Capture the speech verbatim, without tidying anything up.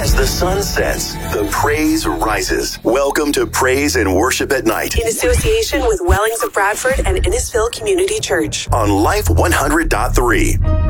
As the sun sets, the praise rises. Welcome to Praise and Worship at Night. In association with Wellings of Bradford and Innisfil Community Church. On Life one hundred point three.